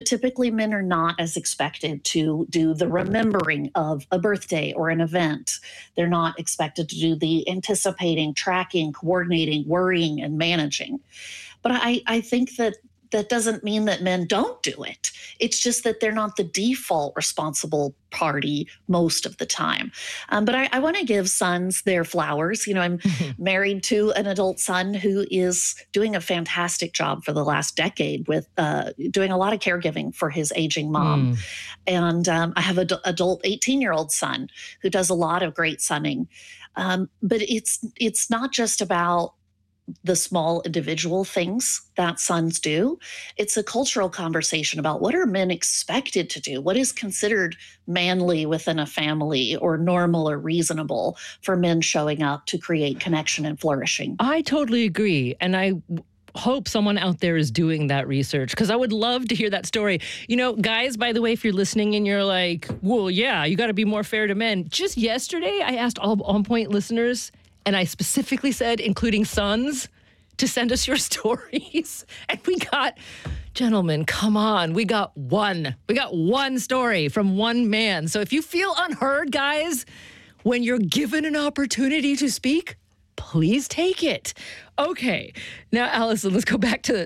typically men are not as expected to do the remembering of a birthday or an event. They're not expected to do the anticipating, tracking, coordinating, worrying, and managing. But I think that doesn't mean that men don't do it. It's just that they're not the default responsible party most of the time. But I want to give sons their flowers. I'm married to an adult son who is doing a fantastic job for the last decade with doing a lot of caregiving for his aging mom. And I have an adult 18-year-old son who does a lot of great sonning. But it's not just about the small individual things that sons do. It's a cultural conversation about what are men expected to do? What is considered manly within a family or normal or reasonable for men showing up to create connection and flourishing? I totally agree. And I hope someone out there is doing that research, because I would love to hear that story. Guys, by the way, if you're listening and you're like, well, yeah, you got to be more fair to men. Just yesterday, I asked all On Point listeners, and I specifically said, including sons, to send us your stories. And we got, gentlemen, come on. We got one story from one man. So if you feel unheard, guys, when you're given an opportunity to speak, please take it. Okay. Now, Allison, let's go back to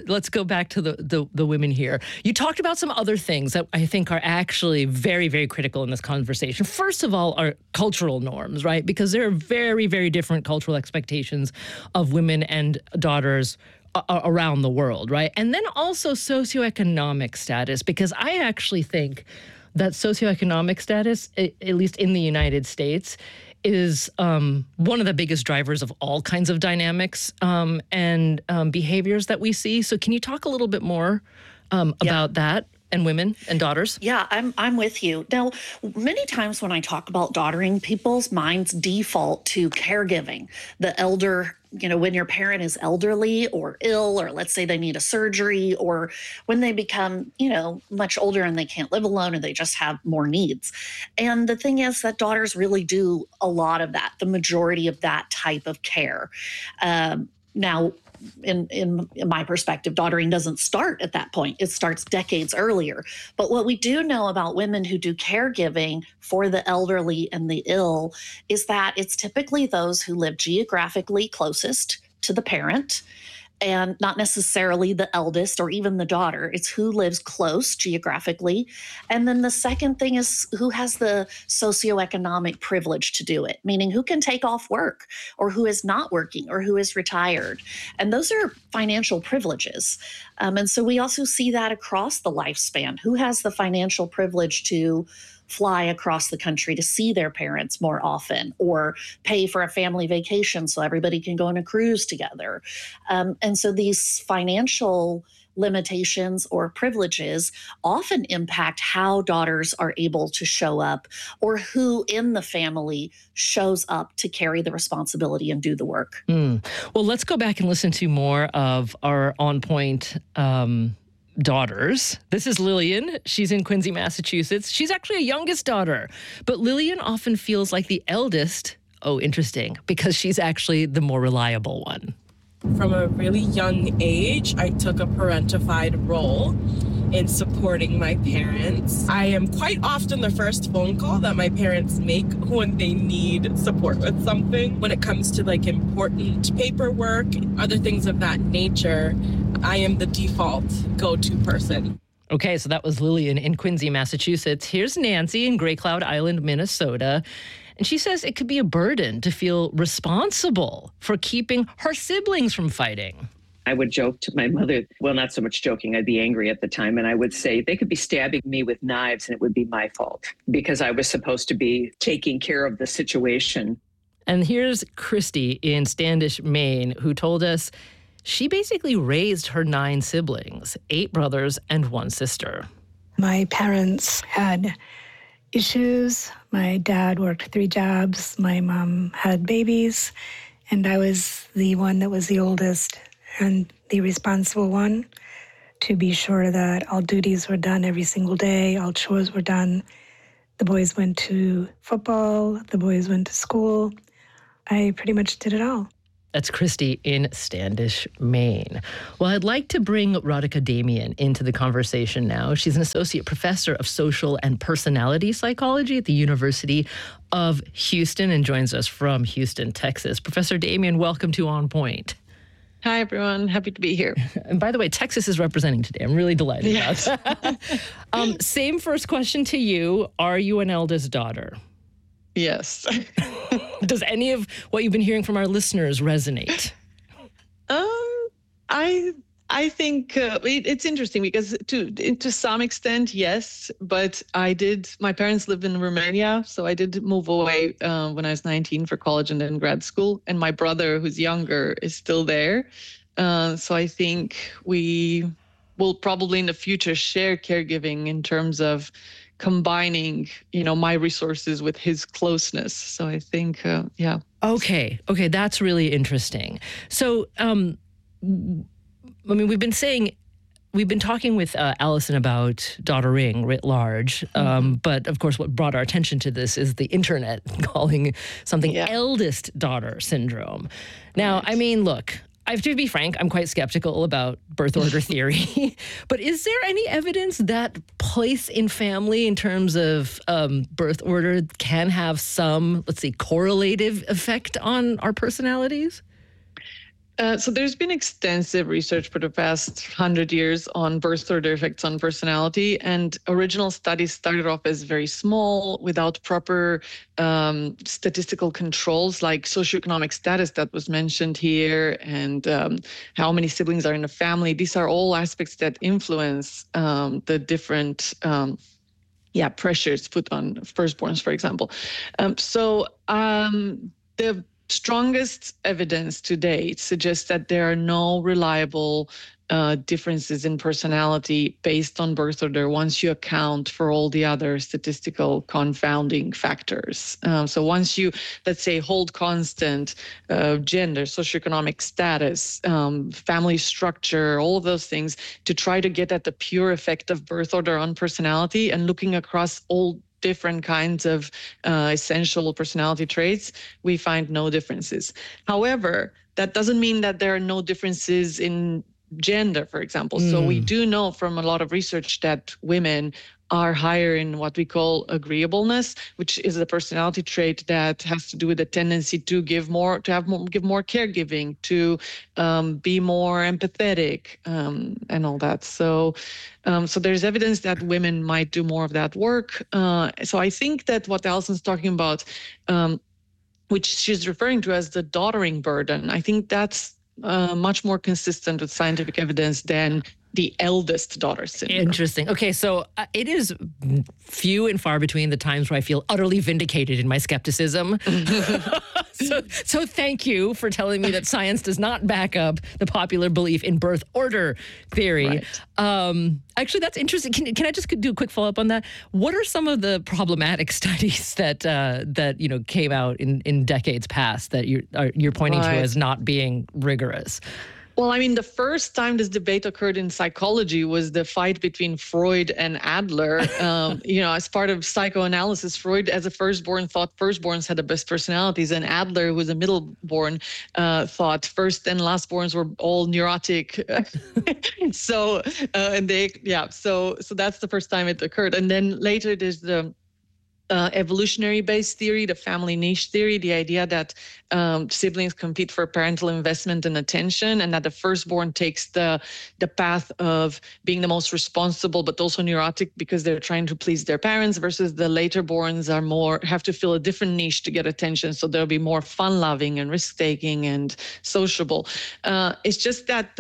the women here. You talked about some other things that I think are actually very, very critical in this conversation. First of all, are cultural norms, right? Because there are very, very different cultural expectations of women and daughters around the world, right? And then also socioeconomic status, because I actually think that socioeconomic status, at least in the United States, is one of the biggest drivers of all kinds of dynamics and behaviors that we see. So can you talk a little bit more about that and women and daughters? Yeah, I'm with you. Now, many times when I talk about daughtering, people's minds default to caregiving. The elder, when your parent is elderly or ill, or let's say they need a surgery, or when they become, much older and they can't live alone and they just have more needs. And the thing is that daughters really do a lot of that, the majority of that type of care. Now, in my perspective, daughtering doesn't start at that point. It starts decades earlier. But what we do know about women who do caregiving for the elderly and the ill is that it's typically those who live geographically closest to the parent, and not necessarily the eldest or even the daughter. It's who lives close geographically. And then the second thing is who has the socioeconomic privilege to do it, meaning who can take off work or who is not working or who is retired. And those are financial privileges. And so we also see that across the lifespan. Who has the financial privilege to fly across the country to see their parents more often, or pay for a family vacation so everybody can go on a cruise together. And so these financial limitations or privileges often impact how daughters are able to show up, or who in the family shows up to carry the responsibility and do the work. Well, let's go back and listen to more of our On Point daughters. This is Lillian. She's in Quincy, Massachusetts. She's actually a youngest daughter, but Lillian often feels like the eldest. Oh, interesting, because she's actually the more reliable one. From a really young age, I took a parentified role in supporting my parents. I am quite often the first phone call that my parents make when they need support with something. When it comes to important paperwork, other things of that nature, I am the default go-to person. Okay, so that was Lillian in Quincy, Massachusetts. Here's Nancy in Gray Cloud Island, Minnesota. And she says it could be a burden to feel responsible for keeping her siblings from fighting. I would joke to my mother, well, not so much joking, I'd be angry at the time, and I would say they could be stabbing me with knives and it would be my fault because I was supposed to be taking care of the situation. And here's Christy in Standish, Maine, who told us she basically raised her 9 siblings, 8 brothers and 1 sister. My parents had issues. My dad worked 3 jobs. My mom had babies, and I was the one that was the oldest and the responsible one to be sure that all duties were done every single day, all chores were done. The boys went to football, the boys went to school. I pretty much did it all. That's Christy in Standish, Maine. Well, I'd like to bring Radhika Damian into the conversation now. She's an associate professor of social and personality psychology at the University of Houston and joins us from Houston, Texas. Professor Damian, welcome to On Point. Hi, everyone. Happy to be here. And by the way, Texas is representing today. I'm really delighted about that. Same first question to you. Are you an eldest daughter? Yes. Does any of what you've been hearing from our listeners resonate? I think it's interesting because to some extent, yes, but my parents lived in Romania, so I did move away when I was 19 for college and then grad school. And my brother, who's younger, is still there. So I think we will probably in the future share caregiving in terms of combining, my resources with his closeness. So I think, yeah. Okay, that's really interesting. So, we've been talking with Allison about daughtering writ large, but of course, what brought our attention to this is the internet calling something eldest daughter syndrome. Now, Right. Look, I have to be frank, I'm quite skeptical about birth order theory, but is there any evidence that place in family in terms of birth order can have some, correlative effect on our personalities? So there's been extensive research for the past 100 years on birth order effects on personality, and original studies started off as very small without proper statistical controls like socioeconomic status that was mentioned here, and how many siblings are in a family. These are all aspects that influence the different pressures put on firstborns, for example. The strongest evidence to date suggests that there are no reliable differences in personality based on birth order once you account for all the other statistical confounding factors. So once you, let's say, hold constant gender, socioeconomic status, family structure, all of those things to try to get at the pure effect of birth order on personality and looking across all different kinds of essential personality traits, we find no differences. However, that doesn't mean that there are no differences in gender, for example. So we do know from a lot of research that women are higher in what we call agreeableness, which is a personality trait that has to do with the tendency to give more caregiving, to be more empathetic, and all that. So there's evidence that women might do more of that work. So I think that what Allison's talking about, which she's referring to as the daughtering burden, I think that's much more consistent with scientific evidence than the eldest daughter syndrome. Interesting. Okay, so it is few and far between the times where I feel utterly vindicated in my skepticism. So thank you for telling me that science does not back up the popular belief in birth order theory. Right. Actually, that's interesting. Can I just do a quick follow-up on that? What are some of the problematic studies that came out in decades past that you're pointing to as not being rigorous? Well, the first time this debate occurred in psychology was the fight between Freud and Adler. As part of psychoanalysis, Freud, as a firstborn, thought firstborns had the best personalities, and Adler, who was a middleborn, thought first and lastborns were all neurotic. So that's the first time it occurred. And then later there's the evolutionary-based theory, the family niche theory, the idea that siblings compete for parental investment and attention, and that the firstborn takes the path of being the most responsible, but also neurotic because they're trying to please their parents, versus the laterborns have to fill a different niche to get attention, so they'll be more fun-loving and risk-taking and sociable. It's just that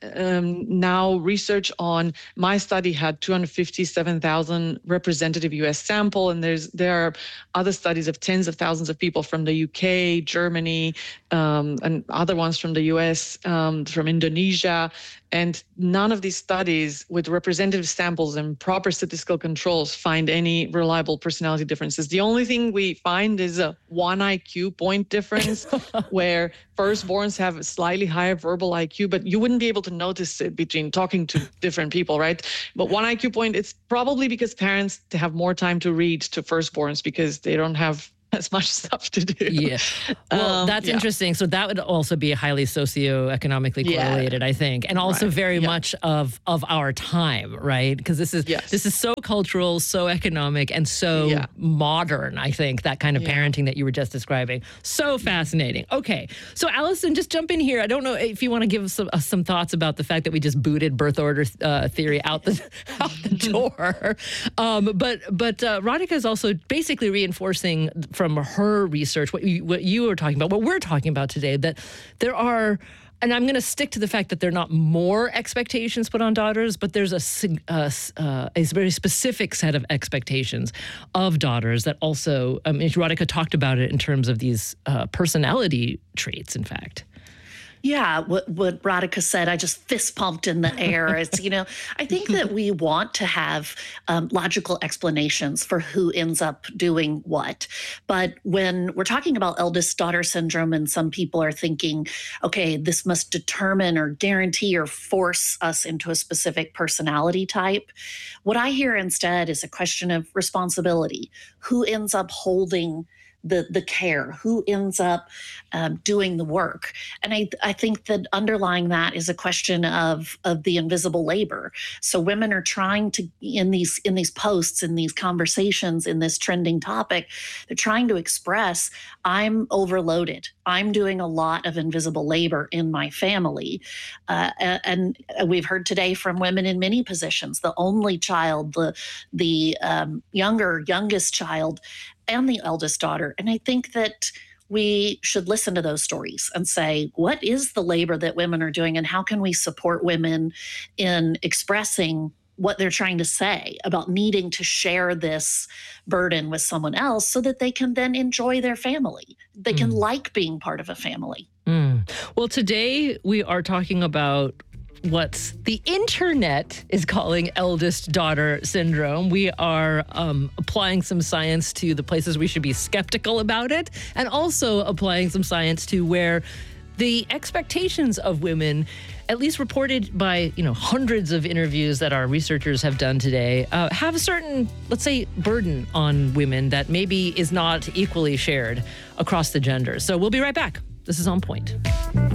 now research on my study had 257,000 representative U.S. sample, and there are other studies of tens of thousands of people from the UK, Germany, and other ones from the US, from Indonesia. And none of these studies with representative samples and proper statistical controls find any reliable personality differences. The only thing we find is a 1 IQ point difference where firstborns have a slightly higher verbal IQ, but you wouldn't be able to notice it between talking to different people, right? But 1 IQ point, it's probably because parents have more time to read to firstborns because they don't have as much stuff to do. Yeah. Well, that's interesting. So that would also be highly socioeconomically correlated, I think, and also very much of our time, right? Because this is so cultural, so economic, and so modern. I think that kind of parenting that you were just describing. So fascinating. Okay, so Allison, just jump in here. I don't know if you want to give us some thoughts about the fact that we just booted birth order theory out the door. But Radhika is also basically reinforcing from her research what you were talking about, what we're talking about today, that there are, and I'm going to stick to the fact that there are not more expectations put on daughters, but there's a very specific set of expectations of daughters that also, Radhika talked about it in terms of these personality traits, in fact. Yeah, what Radhika said, I just fist pumped in the air. It's, I think that we want to have logical explanations for who ends up doing what. But when we're talking about eldest daughter syndrome and some people are thinking, okay, this must determine or guarantee or force us into a specific personality type, what I hear instead is a question of responsibility. Who ends up holding the care, who ends up doing the work? And I think that underlying that is a question of the invisible labor. So women are trying to, in these posts, in these conversations, in this trending topic, they're trying to express, I'm overloaded. I'm doing a lot of invisible labor in my family. And we've heard today from women in many positions, the only child, the youngest child, and the eldest daughter. And I think that we should listen to those stories and say, what is the labor that women are doing, and how can we support women in expressing what they're trying to say about needing to share this burden with someone else so that they can then enjoy their family. They can like being part of a family. Well, today we are talking about what the internet is calling eldest daughter syndrome. We are applying some science to the places we should be skeptical about it, and also applying some science to where the expectations of women, at least reported by hundreds of interviews that our researchers have done today, have a certain, let's say, burden on women that maybe is not equally shared across the genders. So we'll be right back. This is On Point.